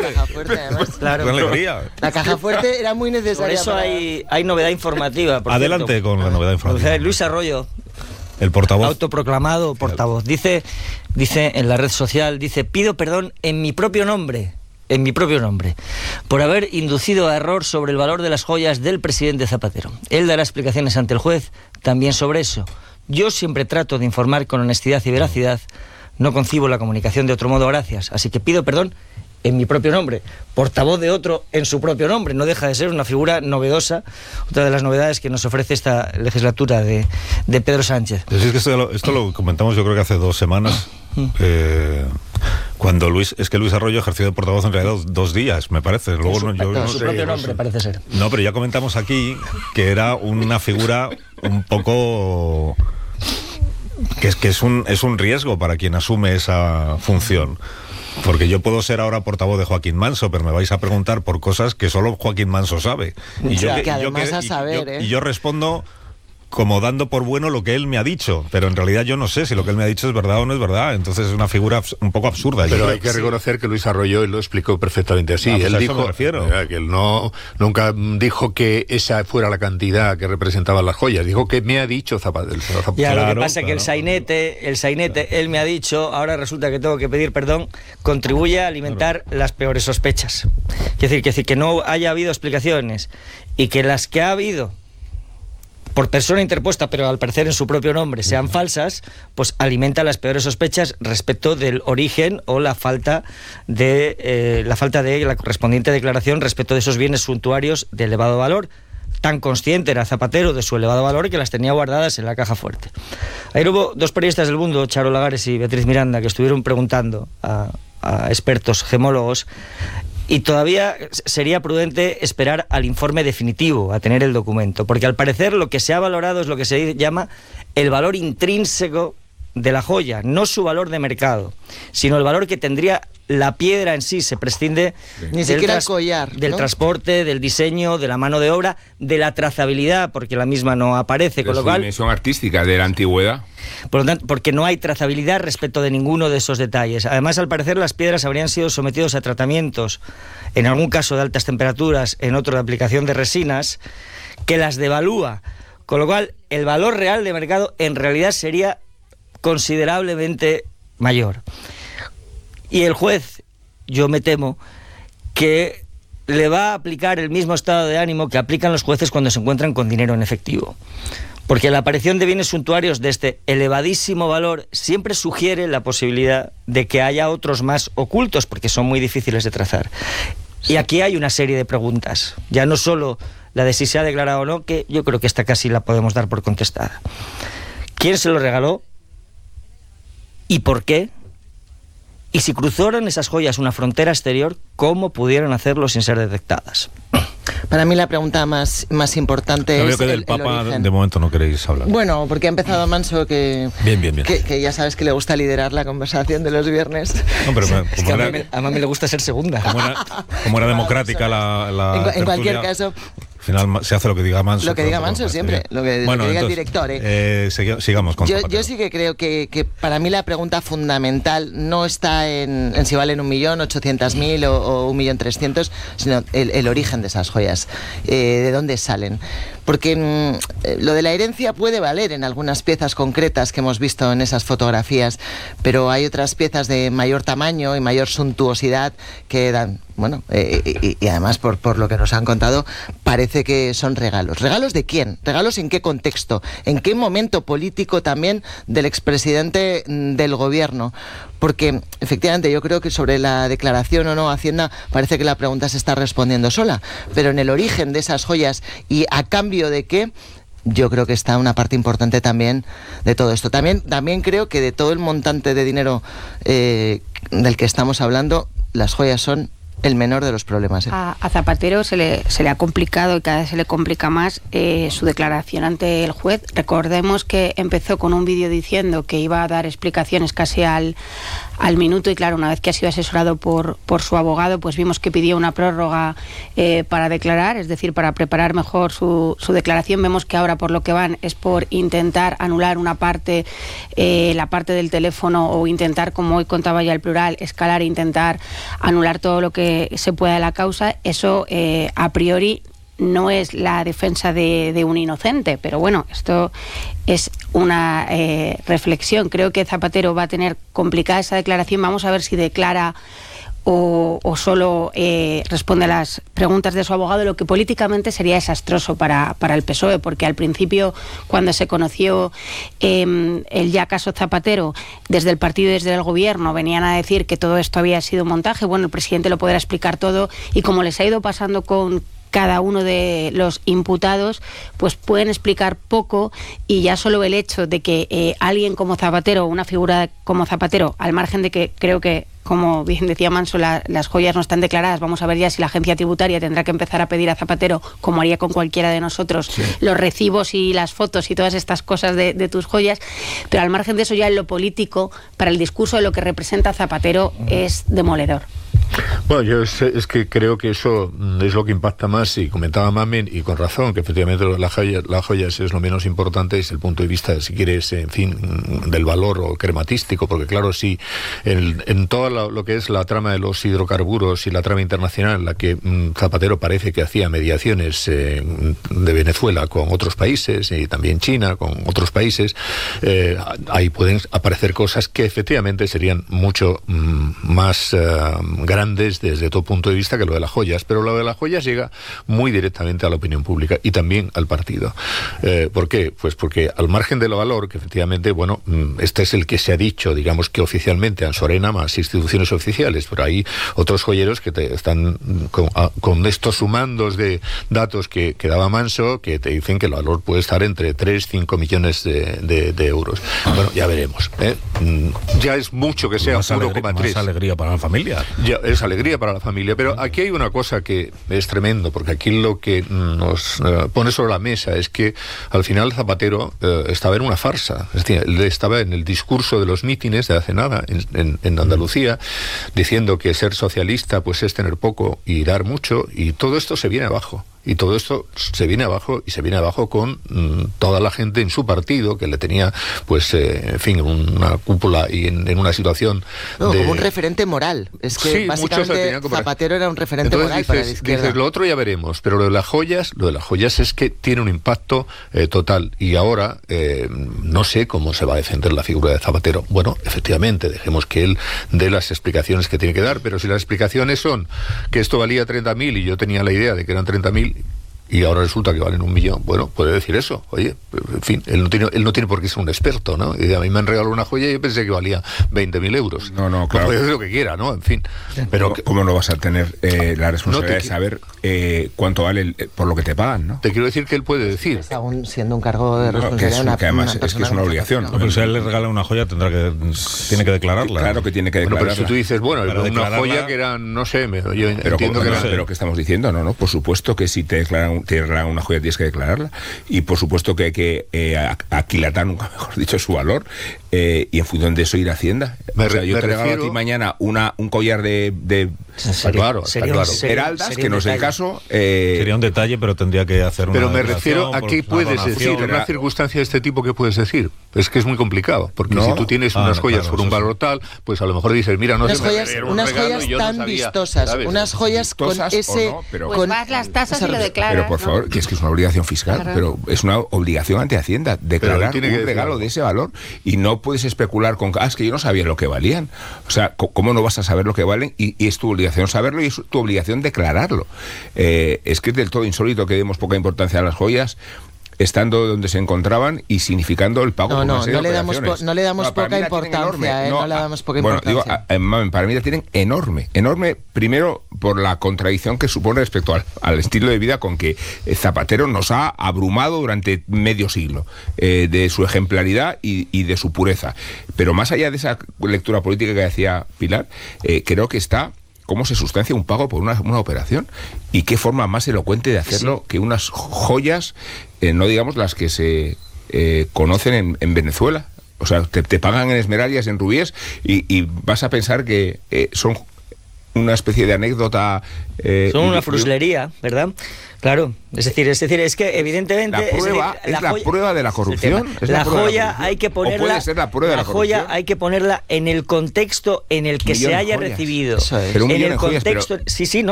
caja fuerte, además. Claro. Con alegría. La caja fuerte era muy necesaria. Por eso hay novedad informativa. Adelante con la novedad informativa. Luis Arroyo, el portavoz. Autoproclamado portavoz. Dice en la red social, pido perdón en mi propio nombre, por haber inducido a error sobre el valor de las joyas del presidente Zapatero. Él dará explicaciones ante el juez también sobre eso. Yo siempre trato de informar con honestidad y veracidad. No concibo la comunicación de otro modo, gracias. Así que pido perdón en mi propio nombre, portavoz de otro en su propio nombre. No deja de ser una figura novedosa, otra de las novedades que nos ofrece esta legislatura de Pedro Sánchez. Es que esto lo comentamos yo creo que hace 2 semanas, cuando Luis Arroyo ejerció de portavoz en realidad 2 días, me parece. Luego su propio nombre, parece ser. No, pero ya comentamos aquí que era una figura un poco... que es un riesgo para quien asume esa función. Porque yo puedo ser ahora portavoz de Joaquín Manso, pero me vais a preguntar por cosas que solo Joaquín Manso sabe. Y yo respondo como dando por bueno lo que él me ha dicho, pero en realidad yo no sé si lo que él me ha dicho es verdad o no es verdad. Entonces es una figura un poco absurda. Pero hay que reconocer que Luis Arroyo él lo explicó perfectamente así. Pues él dijo que él nunca dijo que esa fuera la cantidad que representaban las joyas, dijo que me ha dicho Zapatero. Ya, lo que pasa es que el sainete, él me ha dicho, ahora resulta que tengo que pedir perdón, contribuye a alimentar las peores sospechas. Es decir, que no haya habido explicaciones y que las que ha habido por persona interpuesta, pero al parecer en su propio nombre, sean falsas, pues alimenta las peores sospechas respecto del origen o la falta de la correspondiente declaración respecto de esos bienes suntuarios de elevado valor. Tan consciente era Zapatero de su elevado valor que las tenía guardadas en la caja fuerte. Ayer hubo 2 periodistas del Mundo, Charo Lagares y Beatriz Miranda, que estuvieron preguntando a expertos gemólogos. Y todavía sería prudente esperar al informe definitivo, a tener el documento, porque al parecer lo que se ha valorado es lo que se llama el valor intrínseco de la joya, no su valor de mercado, sino el valor que tendría la piedra en sí. Se prescinde ni siquiera el collar, ¿no? Del transporte, del diseño, de la mano de obra, de la trazabilidad, porque la misma no aparece, de con lo su cual dimensión artística de la antigüedad. Por lo tanto, porque no hay trazabilidad respecto de ninguno de esos detalles. Además, al parecer, las piedras habrían sido sometidos a tratamientos, en algún caso de altas temperaturas, en otro de aplicación de resinas, que las devalúa. Con lo cual, el valor real de mercado en realidad sería considerablemente mayor. Y el juez, yo me temo, que le va a aplicar el mismo estado de ánimo que aplican los jueces cuando se encuentran con dinero en efectivo. Porque la aparición de bienes suntuarios de este elevadísimo valor siempre sugiere la posibilidad de que haya otros más ocultos, porque son muy difíciles de trazar. Y aquí hay una serie de preguntas, ya no solo la de si se ha declarado o no, que yo creo que esta casi la podemos dar por contestada. ¿Quién se lo regaló? ¿Y por qué? Y si cruzaron esas joyas una frontera exterior, ¿cómo pudieron hacerlo sin ser detectadas? Para mí la pregunta más importante es veo que del Papa origen. De momento no queréis hablar. Bueno, porque ha empezado Manso, que ya sabes que le gusta liderar la conversación de los viernes. No, pero a mí me gusta ser segunda. Como era democrática la en cualquier caso, al final se hace lo que diga Manso. Lo que diga Manso siempre, lo que diga el director. Sigamos con yo sí que creo que para mí la pregunta fundamental no está en si valen 1.800.000 o 1.300.000, sino el origen de esas joyas, de dónde salen. Porque lo de la herencia puede valer en algunas piezas concretas que hemos visto en esas fotografías, pero hay otras piezas de mayor tamaño y mayor suntuosidad que dan, y además por lo que nos han contado, parece que son regalos. ¿Regalos de quién? ¿Regalos en qué contexto? ¿En qué momento político también del expresidente del gobierno? Porque efectivamente yo creo que sobre la declaración o no Hacienda parece que la pregunta se está respondiendo sola, pero en el origen de esas joyas y a cambio de qué, yo creo que está una parte importante también de todo esto. También creo que de todo el montante de dinero del que estamos hablando, las joyas son el menor de los problemas. A Zapatero se le ha complicado y cada vez se le complica más su declaración ante el juez. Recordemos que empezó con un vídeo diciendo que iba a dar explicaciones casi al al minuto, y claro, una vez que ha sido asesorado por su abogado, pues vimos que pidió una prórroga para declarar, es decir, para preparar mejor su declaración. Vemos que ahora por lo que van es por intentar anular una parte, la parte del teléfono, o intentar, como hoy contaba ya el Plural, escalar e intentar anular todo lo que se pueda de la causa. Eso a priori no es la defensa de un inocente, pero bueno, esto es una reflexión. Creo que Zapatero va a tener complicada esa declaración. Vamos a ver si declara o solo responde a las preguntas de su abogado, lo que políticamente sería desastroso para el PSOE, porque al principio, cuando se conoció el ya caso Zapatero, desde el partido y desde el gobierno venían a decir que todo esto había sido montaje. Bueno, el presidente lo podrá explicar todo, y como les ha ido pasando con cada uno de los imputados, pues pueden explicar poco, y ya solo el hecho de que alguien como Zapatero, una figura como Zapatero, al margen de que creo que, como bien decía Manso, las joyas no están declaradas, vamos a ver ya si la agencia tributaria tendrá que empezar a pedir a Zapatero, como haría con cualquiera de nosotros, los recibos y las fotos y todas estas cosas de tus joyas, pero al margen de eso, ya en lo político, para el discurso de lo que representa Zapatero, es demoledor. Bueno, yo es que creo que eso es lo que impacta más, y comentaba Mamen, y con razón, que efectivamente las joyas es lo menos importante desde el punto de vista, si quieres, en fin, del valor o crematístico, porque claro, sí, en todo lo que es la trama de los hidrocarburos y la trama internacional, en la que Zapatero parece que hacía mediaciones de Venezuela con otros países, y también China con otros países, ahí pueden aparecer cosas que efectivamente serían mucho más grandes desde todo punto de vista que lo de las joyas, pero lo de las joyas llega muy directamente a la opinión pública y también al partido. ¿Por qué? Pues porque al margen del valor, que efectivamente, bueno, este es el que se ha dicho, digamos que oficialmente, Ansorena más instituciones oficiales, pero hay otros joyeros que están con estos sumandos de datos que daba Manso, que te dicen que el valor puede estar entre 3-5 millones de euros. Bueno, ya veremos. Ya es mucho que sea 1,3. Más alegría para la familia. Ya, es alegría para la familia, pero aquí hay una cosa que es tremendo, porque aquí lo que nos pone sobre la mesa es que al final Zapatero estaba en una farsa. Es decir, él estaba en el discurso de los mítines de hace nada en Andalucía, diciendo que ser socialista pues es tener poco y dar mucho, y todo esto se viene abajo. Y todo esto se viene abajo, y se viene abajo con toda la gente en su partido, que le tenía, pues, en fin, una cúpula y en una situación como un referente moral. Es que sí, básicamente Zapatero era un referente moral para la izquierda. Dices, lo otro ya veremos, pero lo de las joyas es que tiene un impacto total. Y ahora no sé cómo se va a defender la figura de Zapatero. Bueno, efectivamente, dejemos que él dé las explicaciones que tiene que dar, pero si las explicaciones son que esto valía 30.000 y yo tenía la idea de que eran 30.000, y ahora resulta que valen 1 millón, bueno, puede decir eso. Oye, en fin, él no tiene por qué ser un experto, ¿no? Y a mí me han regalado una joya y yo pensé que valía 20.000 euros. No, claro. Pues puede decir lo que quiera, ¿no? En fin. Pero ¿cómo no vas a tener la responsabilidad de saber cuánto vale por lo que te pagan, ¿no? Te quiero decir que él puede decir. Aún siendo un cargo de responsabilidad. Que además es que es una obligación. Pero si a él le regala una joya, tiene que declararla. Claro que tiene que declararla. Bueno, pero si tú dices, bueno, una joya que era, no sé, yo entiendo que era... Pero ¿qué estamos diciendo? No, por supuesto que si te regalaron una joya tienes que declararla, y por supuesto que hay que aquilatar, nunca mejor dicho, su valor, y en función de eso ir a Hacienda. Yo te regalo a ti mañana un collar de esmeraldas, que no es el caso. Sería un detalle, pero tendría que hacer una... Pero me refiero a qué puedes decir, en una circunstancia de este tipo, ¿qué puedes decir? Es que es muy complicado, porque si tú tienes unas joyas por un valor tal, pues a lo mejor dices, mira, no sé, unas joyas tan vistosas, ¿sabes? Unas joyas con ese... Pues vas las tasas y lo declaras. Pero por favor, que es una obligación fiscal, claro. Pero es una obligación ante Hacienda declarar un regalo de ese valor, y no puedes especular con es que yo no sabía lo que valían. O sea, ¿cómo no vas a saber lo que valen? Y es tu obligación saberlo, y es tu obligación declararlo. Es que es del todo insólito que demos poca importancia a las joyas, estando donde se encontraban y significando el pago. No le damos poca importancia. Para mí la tienen enorme, primero por la contradicción que supone respecto al estilo de vida con que Zapatero nos ha abrumado durante medio siglo, de su ejemplaridad y de su pureza. Pero más allá de esa lectura política que decía Pilar, creo que está cómo se sustancia un pago por una operación, y qué forma más elocuente de hacerlo que unas joyas, no digamos las que se conocen en Venezuela, O sea, te pagan en esmeraldas, en rubíes, y vas a pensar que son una especie de anécdota. Son una fruslería, ¿verdad? Claro, es decir, es que evidentemente... La prueba de la corrupción. La joya hay que ponerla... ¿O puede ser la prueba de la corrupción? joya hay que ponerla en el contexto en el que se haya recibido. Pero un en millón el de joyas, contexto... Sí, no,